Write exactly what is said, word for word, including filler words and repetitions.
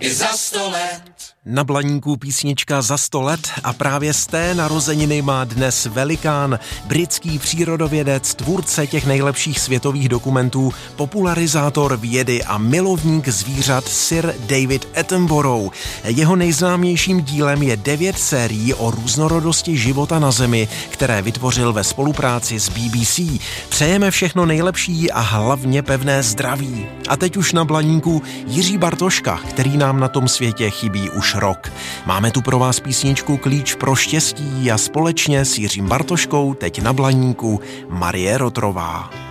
I za sto let. Na Blaníku písnička Za sto let a právě z té narozeniny má dnes velikán, britský přírodovědec, tvůrce těch nejlepších světových dokumentů, popularizátor vědy a milovník zvířat Sir David Attenborough. Jeho nejznámějším dílem je devět sérií o různorodosti života na Zemi, které vytvořil ve spolupráci s B B C. Přejeme všechno nejlepší a hlavně pevné zdraví. A teď už na Blaníku Jiří Bartoška, který nám na tom světě chybí už rok. Máme tu pro vás písničku Klíč pro štěstí a společně s Jiřím Bartoškou teď na Blaníku Marie Rotrová.